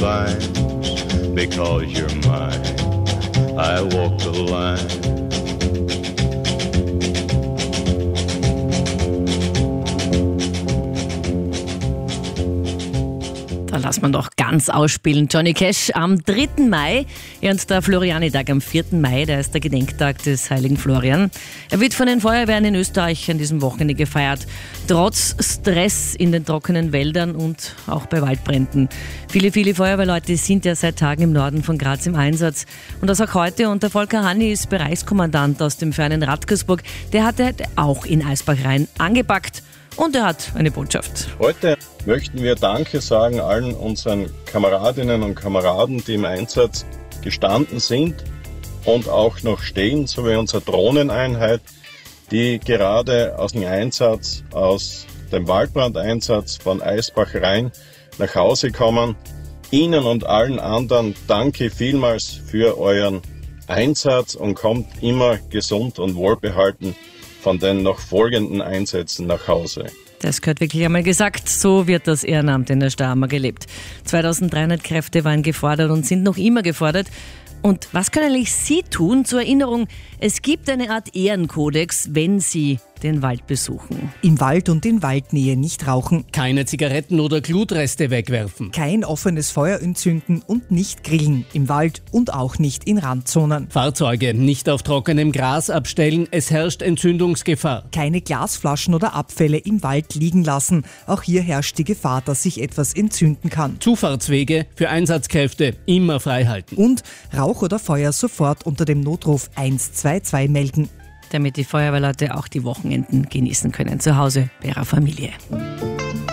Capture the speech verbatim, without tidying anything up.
fine, because you're mine. I walk the line. Da lassen wir doch ganz ausspielen. Johnny Cash am dritten Mai und der Florianitag am vierten Mai, der ist der Gedenktag des heiligen Florian. Er wird von den Feuerwehren in Österreich an diesem Wochenende gefeiert, trotz Stress in den trockenen Wäldern und auch bei Waldbränden. Viele, viele Feuerwehrleute sind ja seit Tagen im Norden von Graz im Einsatz. Und das auch heute. Und der Volker Hanni ist Bereichskommandant aus dem fernen Radkersburg. Der hat heute auch in Eisbach-Rhein angepackt. Und er hat eine Botschaft. Heute möchten wir Danke sagen allen unseren Kameradinnen und Kameraden, die im Einsatz gestanden sind und auch noch stehen, sowie unserer Drohneneinheit, die gerade aus dem Einsatz, aus dem Waldbrandeinsatz von Eisbach-Rhein nach Hause kommen. Ihnen und allen anderen danke vielmals für euren Einsatz und kommt immer gesund und wohlbehalten von den noch folgenden Einsätzen nach Hause. Das gehört wirklich einmal gesagt, so wird das Ehrenamt in der Steiermark gelebt. zweitausenddreihundert Kräfte waren gefordert und sind noch immer gefordert. Und was können eigentlich Sie tun? Zur Erinnerung, es gibt eine Art Ehrenkodex, wenn Sie den Wald besuchen. Im Wald und in Waldnähe nicht rauchen. Keine Zigaretten oder Glutreste wegwerfen. Kein offenes Feuer entzünden und nicht grillen. Im Wald und auch nicht in Randzonen. Fahrzeuge nicht auf trockenem Gras abstellen, es herrscht Entzündungsgefahr. Keine Glasflaschen oder Abfälle im Wald liegen lassen. Auch hier herrscht die Gefahr, dass sich etwas entzünden kann. Zufahrtswege für Einsatzkräfte immer frei halten. Und Rauch oder Feuer sofort unter dem Notruf eins zwei zwei melden. Damit die Feuerwehrleute auch die Wochenenden genießen können, zu Hause bei ihrer Familie.